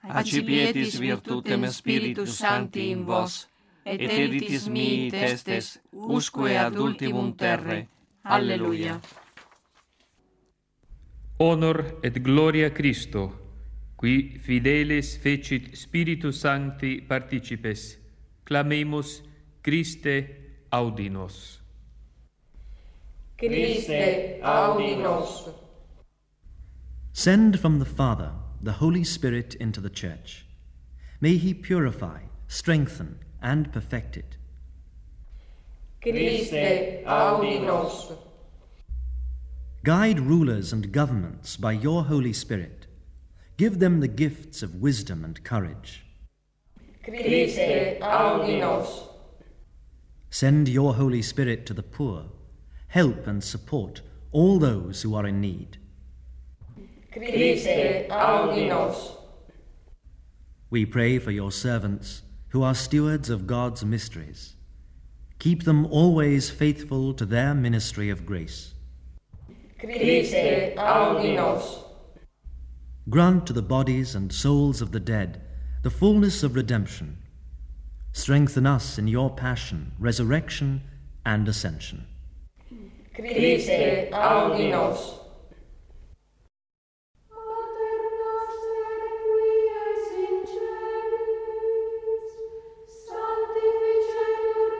accipietis virtutem Spiritus Sancti in vos, et editis mihi testes, usque ad ultimum terre. Alleluia. Honor et gloria Christo, qui fideles fecit Spiritus Sancti participes, clamemus Christe audi nos. Christe audi nos. Send from the Father the Holy Spirit into the Church. May he purify, strengthen, and perfect it. Christe audi nos. Guide rulers and governments by your Holy Spirit. Give them the gifts of wisdom and courage. Christe audi nos. Send your Holy Spirit to the poor. Help and support all those who are in need. Christe audi nos. We pray for your servants who are stewards of God's mysteries. Keep them always faithful to their ministry of grace. Christe audi nos. Grant to the bodies and souls of the dead the fullness of redemption. Strengthen us in your passion, resurrection, and ascension. Christe audi nos.